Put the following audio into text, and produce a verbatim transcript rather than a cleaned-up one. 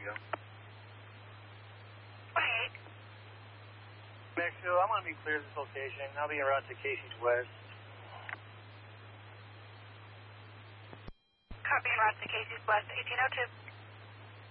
you go. twenty-eight. Mexico, I'm going to be clear of this location. I'll be en route to Casey's West. Copy en route to Casey's West, eighteen oh two.